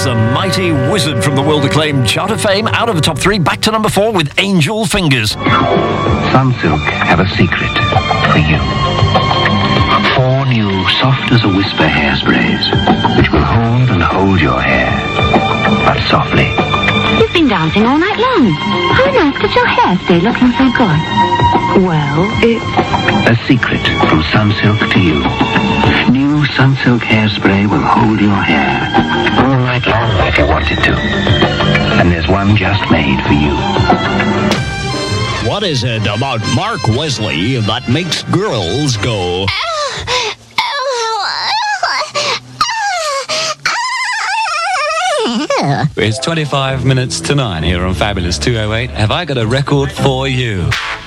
a mighty wizard from the world-acclaimed Chart of Fame, out of the top 3, back to number 4 with Angel Fingers. Sunsilk have a secret for you. 4 new soft-as-a-whisper hairsprays, which will hold your hair, but softly. You've been dancing all night long. How on earth does your hair stay looking so good? Well, it's a secret from Sunsilk to you. New Sunsilk hairspray will hold your hair all night long if you want it to. And there's one just made for you. What is it about Mark Wesley that makes girls go... It's 25 minutes to 9 here on Fabulous 208. Have I got a record for you?